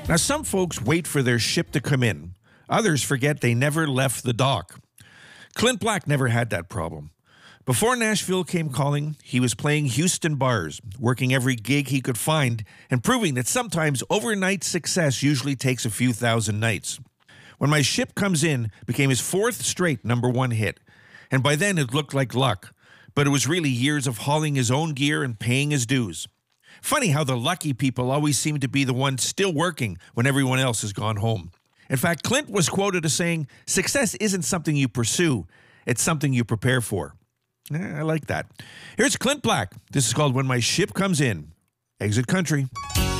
Now, some folks wait for their ship to come in. Others forget they never left the dock. Clint Black never had that problem. Before Nashville came calling, he was playing Houston bars, working every gig he could find, and proving that sometimes overnight success usually takes a few thousand nights. When My Ship Comes In became his fourth straight #1 hit, and by then it looked like luck, but it was really years of hauling his own gear and paying his dues. Funny how the lucky people always seem to be the ones still working when everyone else has gone home. In fact, Clint was quoted as saying, "Success isn't something you pursue, it's something you prepare for." I like that. Here's Clint Black. This is called When My Ship Comes In. Exit Country.